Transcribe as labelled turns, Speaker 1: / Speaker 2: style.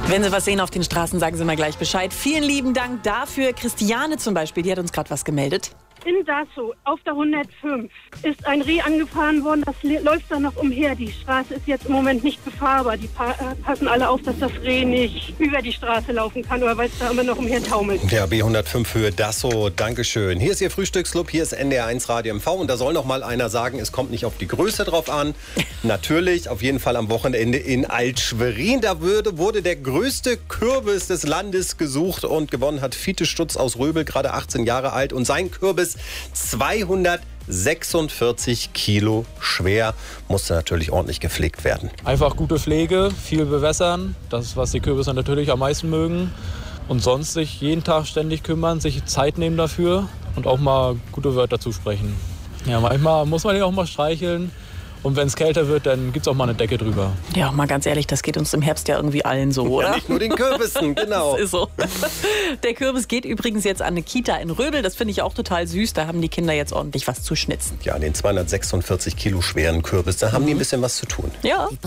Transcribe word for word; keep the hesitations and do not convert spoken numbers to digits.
Speaker 1: Wenn Sie was sehen auf den Straßen, sagen Sie mal gleich Bescheid. Vielen lieben Dank dafür. Christiane zum Beispiel, die hat uns gerade was gemeldet.
Speaker 2: In Dassow auf der hundertfünf ist ein Reh angefahren worden, das läuft da noch umher. Die Straße ist jetzt im Moment nicht befahrbar. Die pa- äh, passen alle auf, dass das Reh nicht über die Straße laufen kann, oder weil es da immer noch umher taumelt.
Speaker 3: Ja, B hundertfünf für Dassow, Dankeschön. Hier ist Ihr Frühstücksclub, hier ist N D R eins Radio M V und da soll noch mal einer sagen, es kommt nicht auf die Größe drauf an. Natürlich, auf jeden Fall am Wochenende in Alt-Schwerin. Da würde, wurde der größte Kürbis des Landes gesucht und gewonnen hat Fiete Stutz aus Röbel, gerade achtzehn Jahre alt. Und sein Kürbis zweihundertsechsundvierzig Kilo schwer, musste natürlich ordentlich gepflegt werden.
Speaker 4: Einfach gute Pflege, viel bewässern, das ist, was die Kürbisse natürlich am meisten mögen. Und sonst sich jeden Tag ständig kümmern, sich Zeit nehmen dafür und auch mal gute Wörter zusprechen. Ja, manchmal muss man die auch mal streicheln. Und wenn es kälter wird, dann gibt es auch mal eine Decke drüber.
Speaker 1: Ja, mal ganz ehrlich, das geht uns im Herbst ja irgendwie allen so, oder?
Speaker 3: Ja, nicht nur den Kürbissen, genau.
Speaker 1: Das ist so. Der Kürbis geht übrigens jetzt an eine Kita in Röbel. Das finde ich auch total süß. Da haben die Kinder jetzt ordentlich was zu schnitzen.
Speaker 3: Ja, den zweihundertsechsundvierzig Kilo schweren Kürbis, da haben die ein bisschen was zu tun.
Speaker 1: Ja.